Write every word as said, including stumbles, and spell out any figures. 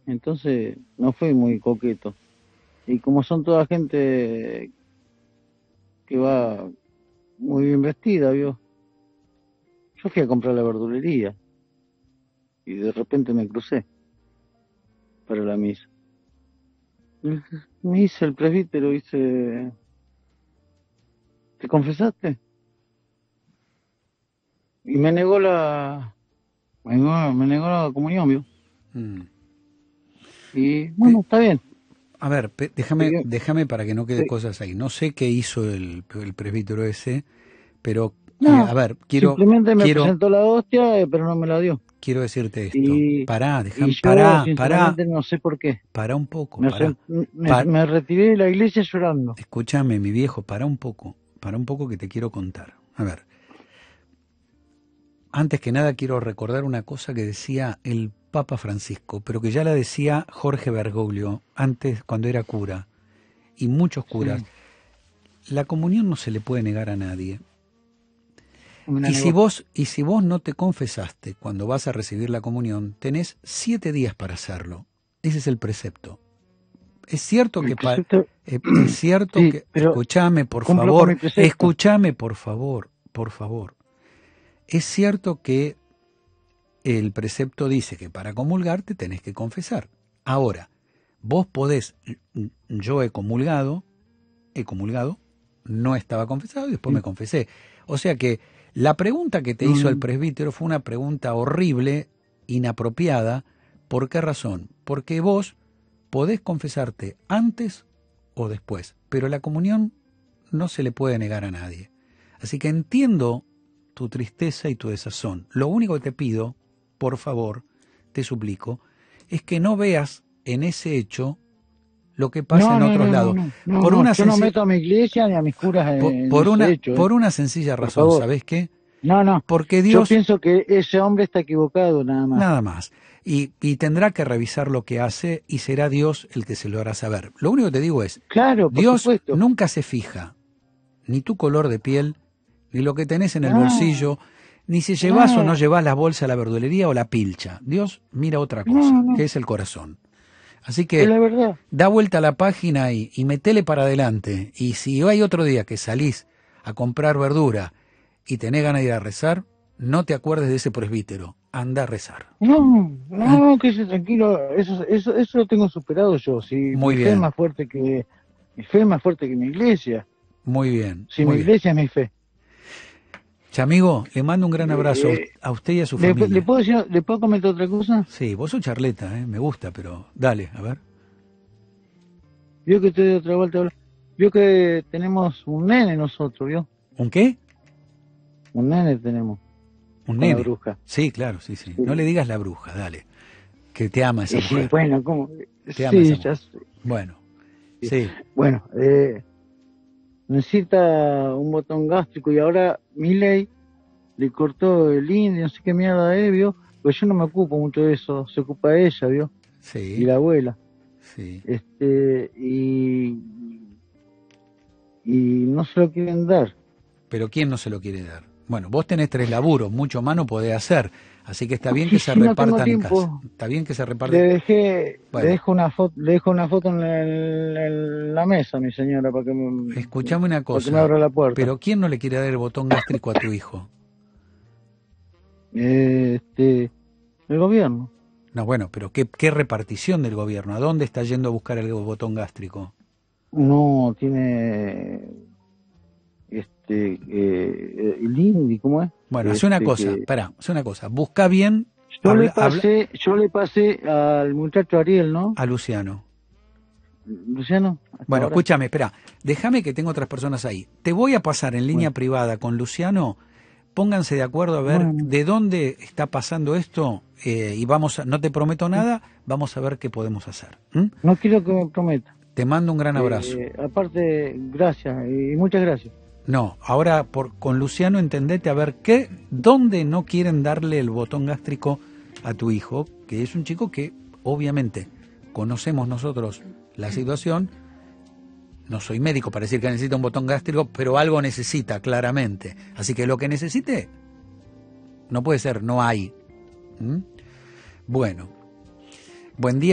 entonces no fui muy coqueto. Y como son toda gente que va muy bien vestida, ¿vio? Yo fui a comprar la verdulería y de repente me crucé para la misa. Me dice el presbítero, dice, ¿te confesaste? Y me negó la, me negó, me negó la comunión, ¿vio? Mm. Y Pe- bueno, está bien. a ver, pe- déjame, Seguí- déjame para que no quede se- cosas ahí. No sé qué hizo el, el presbítero ese, pero eh, a no, ver, quiero, simplemente me quiero, presentó la hostia, eh, pero no me la dio. quiero decirte esto. Y, Pará, y déjame, yo pará, pará, sinceramente no sé por qué. pará un poco, Me, pará. sen- me, Pa- me retiré de la iglesia llorando. Escúchame, mi viejo, pará un poco, pará un poco que te quiero contar. A ver, antes que nada quiero recordar una cosa que decía el Papa Francisco, pero que ya la decía Jorge Bergoglio antes cuando era cura, y muchos curas. Sí, La comunión no se le puede negar a nadie. me la Y si negó. vos, y si vos no te confesaste cuando vas a recibir la comunión, tenés siete días para hacerlo. Ese es el precepto. Es cierto El que pa- precepto, eh, es cierto sí, que pero escúchame por cumplo con mi favor, precepto. escúchame por favor, por favor. Es cierto que el precepto dice que para comulgar te tenés que confesar. Ahora, vos podés, yo he comulgado, he comulgado, no estaba confesado y después me Sí. confesé. O sea que la pregunta que te No, hizo el no, presbítero fue una pregunta horrible, inapropiada. ¿Por qué razón? Porque vos podés confesarte antes o después, pero la comunión no se le puede negar a nadie. Así que entiendo tu tristeza y tu desazón. Lo único que te pido, por favor, te suplico, es que no veas en ese hecho lo que pasa no, en no, otros no, no, lados. no, no, Por no, una, yo no senci- meto a mi iglesia ni a mis curas por, en por ese una, hecho, ¿eh? por una sencilla Por razón, favor. ¿sabés qué? No, no, Porque yo Dios, pienso que ese hombre está equivocado nada más. nada más, y, y tendrá que revisar lo que hace y será Dios el que se lo hará saber. Lo único que te digo es, Claro, por Dios supuesto. nunca se fija ni tu color de piel, ni lo que tenés en el No, bolsillo, ni si llevas o no no, llevas la bolsa a la verdulería o la pilcha. Dios mira otra no, cosa, que no, es el corazón. Así es que la verdad. da vuelta a la página y, y metele para adelante. Y si hay otro día que salís a comprar verdura y tenés ganas de ir a rezar, no te acuerdes de ese presbítero. Anda a rezar. No, ¿Eh? no, que se tranquilo, eso, eso, eso lo tengo superado yo. Si Muy mi fe es bien, más fuerte que mi fe es más fuerte que mi iglesia. muy bien, Si mi muy bien. iglesia es mi fe. Chamigo, le mando un gran abrazo a us- Eh, a usted y a su ¿le, le familia. puedo decir, le puedo comentar otra cosa? Sí, vos sos charleta, ¿eh? Me gusta, pero dale, a ver. Vio que estoy de otra vuelta. ahora. Vio que tenemos un nene nosotros, ¿vio? ¿Un qué? Un nene tenemos Un con la nene. bruja. Sí, claro, sí, sí. No le Sí. digas la bruja, dale. Que te ama esa Y mujer. bueno, ¿cómo? Te ama esa Sí, ya mujer. sé. Bueno, Sí. sí. Bueno, eh, necesita un botón gástrico y ahora Milei le cortó el indio, no sé qué mierda es, ¿vio? Pues yo no me ocupo mucho de eso, se ocupa ella, ¿vio? Y Sí, la abuela. sí. Este, y, y no se lo quieren dar. Pero ¿quién no se lo quiere dar? Bueno, vos tenés tres laburos, mucho más no podés hacer. Así que está bien Sí, que se sí, no tengo repartan en casa. tiempo. Está bien que se Le reparten. dejé, le Bueno, dejo una foto, le dejo una foto en la, en la mesa, mi señora, para que me, escuchame una para que me cosa. abra la puerta. Pero ¿quién no le quiere dar el botón gástrico a tu hijo? Eh, Este, el gobierno. No, bueno, pero ¿qué, qué repartición del gobierno? ¿A dónde está yendo a buscar el botón gástrico? No tiene, este, eh, el INDI, ¿cómo es? Bueno, hace una Este, cosa, que espera, hace una cosa. Busca bien, yo le habla, habla pasé, yo le pasé al muchacho Ariel, ¿no? a Luciano. Luciano, hasta Bueno, ahora. escúchame, espera, déjame que tengo otras personas ahí. Te voy a pasar en línea Bueno, privada con Luciano. Pónganse de acuerdo a ver bueno, de dónde está pasando esto eh, y vamos a, no te prometo nada, vamos a ver qué podemos hacer. ¿M? no quiero que me prometa. Te mando un gran abrazo. Eh, aparte, gracias y muchas gracias. No, ahora por, con Luciano entendete a ver qué, dónde no quieren darle el botón gástrico a tu hijo, que es un chico que obviamente conocemos nosotros la situación. No soy médico para decir que necesita un botón gástrico, pero algo necesita claramente. Así que lo que necesite no puede ser, no hay. ¿Mm? Bueno, buen día.